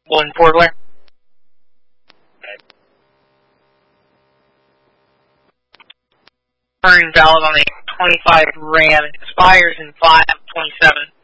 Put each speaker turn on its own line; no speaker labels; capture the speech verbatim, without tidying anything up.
One Portler. Current valid on a twenty-five Ram. Expires in five twenty-seven.